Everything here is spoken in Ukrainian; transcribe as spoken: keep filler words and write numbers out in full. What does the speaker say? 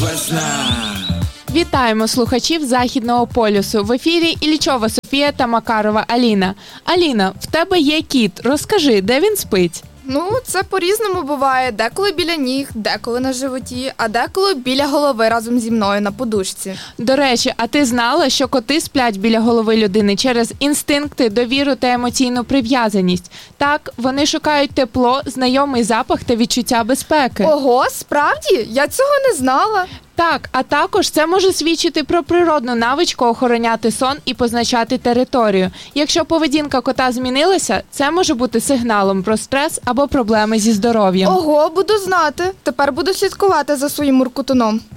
весна. Вітаємо слухачів Західного полюсу. В ефірі Ільчова Софія та Макарова Аліна. Аліна, в тебе є кіт. Розкажи, де він спить? Ну, це по-різному буває. Деколи біля ніг, деколи на животі, а деколи біля голови разом зі мною на подушці. До речі, а ти знала, що коти сплять біля голови людини через інстинкти, довіру та емоційну прив'язаність? Так, вони шукають тепло, знайомий запах та відчуття безпеки. Ого, справді? Я цього не знала. Так, а також це може свідчити про природну навичку охороняти сон і позначати територію. Якщо поведінка кота змінилася, це може бути сигналом про стрес або проблеми зі здоров'ям. Ого, буду знати. Тепер буду слідкувати за своїм муркотуном.